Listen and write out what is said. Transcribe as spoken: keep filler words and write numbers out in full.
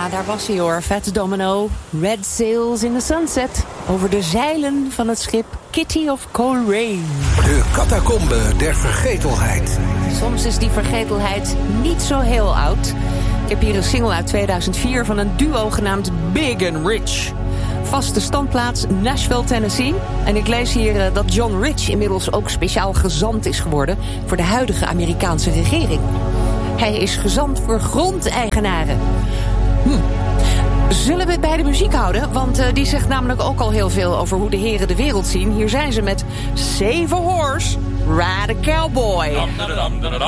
Ja, daar was hij hoor. Fats Domino. Red Sails in the Sunset. Over de zeilen van het schip Kitty of Coleraine. De catacombe der vergetelheid. Soms is die vergetelheid niet zo heel oud. Ik heb hier een single uit tweeduizend vier van een duo genaamd Big and Rich. Vaste standplaats Nashville, Tennessee. En ik lees hier uh, dat John Rich inmiddels ook speciaal gezant is geworden voor de huidige Amerikaanse regering. Hij is gezant voor grondeigenaren. Hm. Zullen we het bij de muziek houden? Want uh, die zegt namelijk ook al heel veel over hoe de heren de wereld zien. Hier zijn ze met Save a Horse, Ride a Cowboy.